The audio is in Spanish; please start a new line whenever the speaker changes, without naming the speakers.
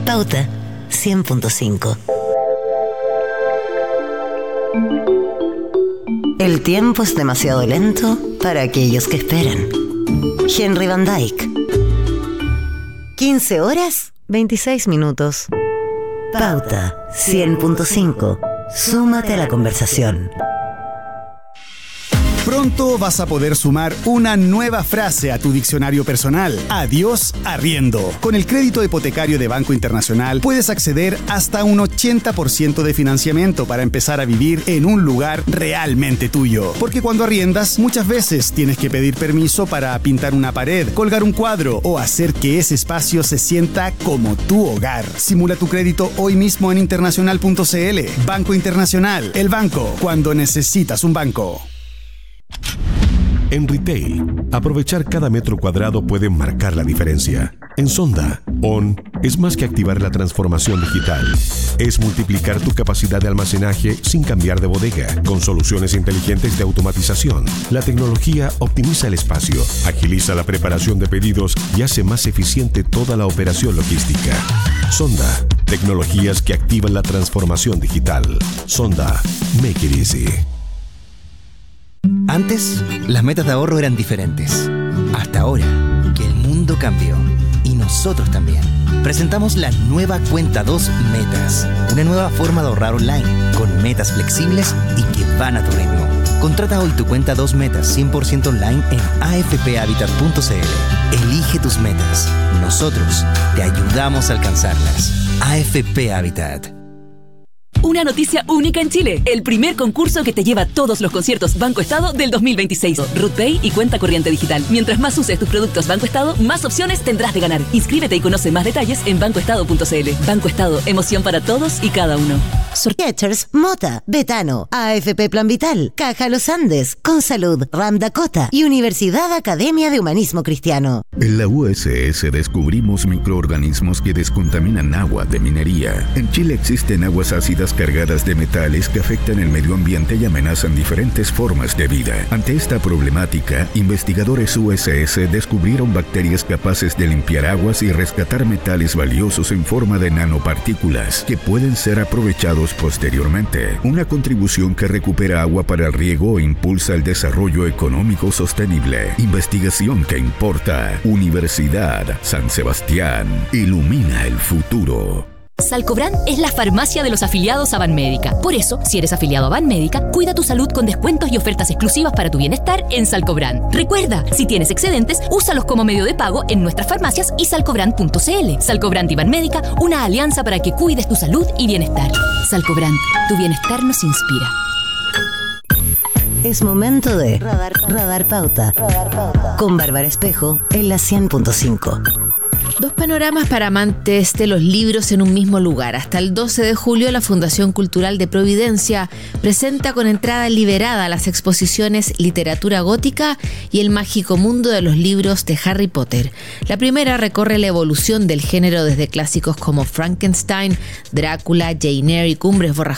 Pauta 100.5. El tiempo es demasiado lento para aquellos que esperan. Henry Van Dyke. 15 horas, 26 minutos. Pauta 100.5. Súmate a la conversación.
Pronto vas a poder sumar una nueva frase a tu diccionario personal. Adiós arriendo. Con el crédito hipotecario de Banco Internacional puedes acceder hasta un 80% de financiamiento para empezar a vivir en un lugar realmente tuyo. Porque cuando arriendas, muchas veces tienes que pedir permiso para pintar una pared, colgar un cuadro o hacer que ese espacio se sienta como tu hogar. Simula tu crédito hoy mismo en internacional.cl. Banco Internacional, el banco cuando necesitas un banco.
En retail, aprovechar cada metro cuadrado puede marcar la diferencia. En Sonda, ON es más que activar la transformación digital. Es multiplicar tu capacidad de almacenaje sin cambiar de bodega. Con soluciones inteligentes de automatización, la tecnología optimiza el espacio, agiliza la preparación de pedidos y hace más eficiente toda la operación logística. Sonda, tecnologías que activan la transformación digital. Sonda, make it easy.
Antes, las metas de ahorro eran diferentes. Hasta ahora, que el mundo cambió. Y nosotros también. Presentamos la nueva Cuenta 2 Metas. Una nueva forma de ahorrar online, con metas flexibles y que van a tu ritmo. Contrata hoy tu Cuenta 2 Metas 100% online en afphabitat.cl. Elige tus metas. Nosotros te ayudamos a alcanzarlas. AFP Habitat.
Una noticia única en Chile. El primer concurso que te lleva todos los conciertos Banco Estado del 2026. RootPay y cuenta corriente digital. Mientras más uses tus productos Banco Estado, más opciones tendrás de ganar. Inscríbete y conoce más detalles en bancoestado.cl. Banco Estado, emoción para todos y cada uno.
Skechers, Mota, Betano, AFP Plan Vital, Caja Los Andes, Consalud, Ram Dakota y Universidad Academia de Humanismo Cristiano.
En la USS descubrimos microorganismos que descontaminan agua de minería. En Chile existen aguas ácidas cargadas de metales que afectan el medio ambiente y amenazan diferentes formas de vida. Ante esta problemática, investigadores USS descubrieron bacterias capaces de limpiar aguas y rescatar metales valiosos en forma de nanopartículas que pueden ser aprovechados posteriormente. Una contribución que recupera agua para el riego e impulsa el desarrollo económico sostenible. Investigación que importa. Universidad San Sebastián. Ilumina el futuro.
Salcobran es la farmacia de los afiliados a Banmédica. Por eso, si eres afiliado a Banmédica, cuida tu salud con descuentos y ofertas exclusivas para tu bienestar en Salcobran. Recuerda, si tienes excedentes, úsalos como medio de pago en nuestras farmacias y salcobran.cl. Salcobran y Banmédica, una alianza para que cuides tu salud y bienestar. Salcobran, tu bienestar nos inspira.
Es momento de Radar Pauta. Con Bárbara Espejo en la 100.5.
Dos panoramas para amantes de los libros en un mismo lugar. Hasta el 12 de julio, la Fundación Cultural de Providencia presenta con entrada liberada las exposiciones Literatura Gótica y El Mágico Mundo de los Libros de Harry Potter. La primera recorre la evolución del género desde clásicos como Frankenstein, Drácula, Jane Eyre y Cumbres Borrascosas